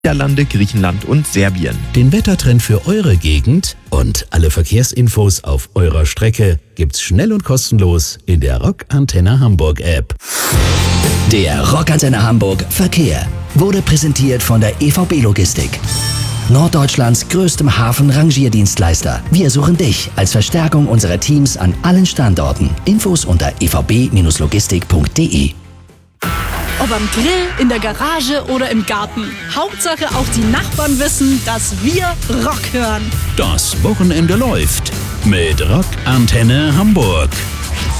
Niederlande, Griechenland und Serbien. Den Wettertrend für eure Gegend und alle Verkehrsinfos auf eurer Strecke gibt's schnell und kostenlos in der Rockantenne Hamburg App. Der Rockantenne Hamburg Verkehr wurde präsentiert von der EVB Logistik. Norddeutschlands größtem Hafen-Rangierdienstleister. Wir suchen dich als Verstärkung unserer Teams an allen Standorten. Infos unter evb-logistik.de. Ob am Grill, in der Garage oder im Garten. Hauptsache auch die Nachbarn wissen, dass wir Rock hören. Das Wochenende läuft mit Rockantenne Hamburg.